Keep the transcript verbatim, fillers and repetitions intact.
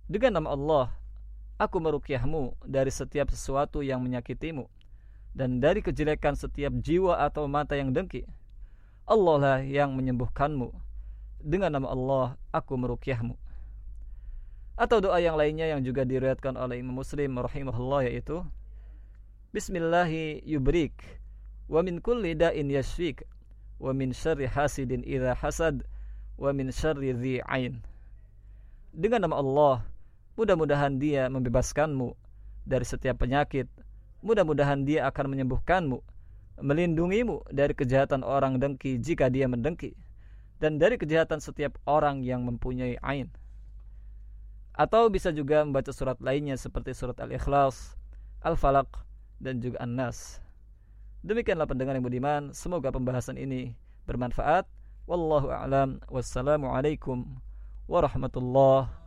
Dengan nama Allah, aku meruqyahmu dari setiap sesuatu yang menyakitimu dan dari kejelekan setiap jiwa atau mata yang dengki. Allah lah yang menyembuhkanmu. Dengan nama Allah, aku meruqyahmu. Atau doa yang lainnya yang juga diriwayatkan oleh Imam Muslim rahimahullah, yaitu Bismillahi yubrik wa min kulli da'in yashfik wa min syarri hasidin idza hasad wa min syarri dzi ain. Dengan nama Allah, mudah-mudahan Dia membebaskanmu dari setiap penyakit. Mudah-mudahan Dia akan menyembuhkanmu, melindungimu dari kejahatan orang dengki jika dia mendengki, dan dari kejahatan setiap orang yang mempunyai ain. Atau bisa juga membaca surat lainnya seperti surat Al-Ikhlas, Al-Falaq, dan juga An-Nas. Demikianlah pendengar yang budiman, semoga pembahasan ini bermanfaat. Wallahu a'lam. Wassalamualaikum warahmatullahi